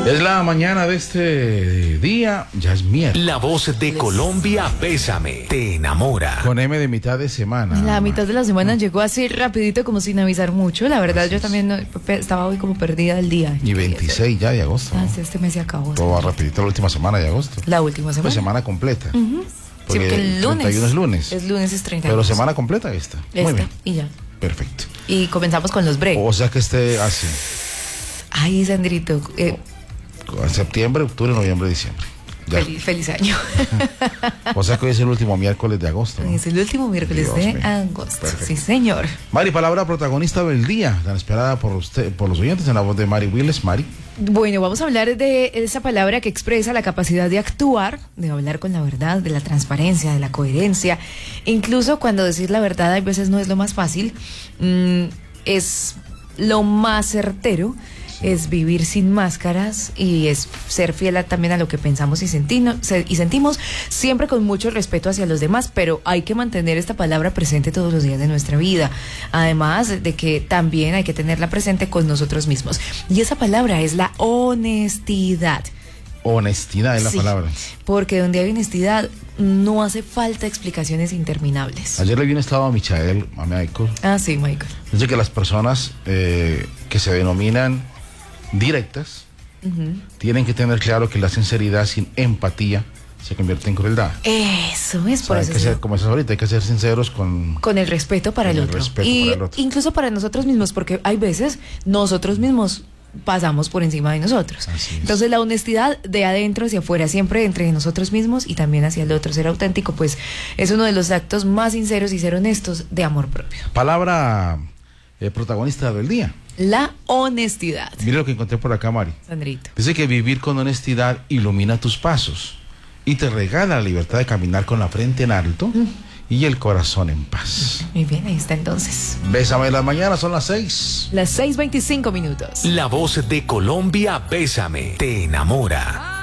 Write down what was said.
Es la mañana de este día, ya es miércoles. La voz de Colombia, Bésame, te enamora. Con M de mitad de semana. La mitad de la semana llegó así rapidito, como sin avisar mucho. La verdad, yo también estaba hoy como perdida del día. Y 26 ya de agosto. Ah, sí, este mes se acabó. Todo va rapidito, la última semana de agosto. La última semana. Pues semana completa. Sí, porque el lunes. 31 es lunes. Es lunes, es 31. Pero semana completa esta. Muy bien. Y ya. Perfecto. Y comenzamos con los breaks. O sea que así. Ay, Sandrito. Septiembre, octubre, noviembre, diciembre. Ya. Feliz año. O sea que hoy es el último miércoles de agosto, ¿no? Es el último miércoles Dios de mío. agosto. Perfecto. Sí, señor. Mari, palabra protagonista del día, tan esperada por usted, por los oyentes, en la voz de Mari Willes. Mari. Bueno, vamos a hablar de esa palabra que expresa la capacidad de actuar, de hablar con la verdad, de la transparencia, de la coherencia. Incluso cuando decir la verdad a veces no es lo más fácil, es lo más certero. Es vivir sin máscaras y es ser fiel también a lo que pensamos y sentimos, siempre con mucho respeto hacia los demás, pero hay que mantener esta palabra presente todos los días de nuestra vida, además de que también hay que tenerla presente con nosotros mismos. Y esa palabra es la honestidad. Honestidad es la palabra. Porque donde hay honestidad no hace falta explicaciones interminables. Ayer le vi un estado a Michael, a Michael. Ah, sí, Michael. Dice que las personas que se denominan directas tienen que tener claro que la sinceridad sin empatía se convierte en crueldad. Eso es, por eso. Hay que ser, como dices ahorita, hay que ser sinceros con el respeto para el otro. Y incluso para nosotros mismos, porque hay veces nosotros mismos pasamos por encima de nosotros. Entonces la honestidad de adentro hacia afuera, siempre entre nosotros mismos y también hacia el otro, ser auténtico, pues es uno de los actos más sinceros y ser honestos de amor propio. Palabra protagonista del día. La honestidad. Mire lo que encontré por acá, Mari. Sandrito. Dice que vivir con honestidad ilumina tus pasos y te regala la libertad de caminar con la frente en alto y el corazón en paz. Muy bien, ahí está entonces. Bésame las mañanas, son las 6. Las 6:25 minutos. La voz de Colombia, Bésame, te enamora.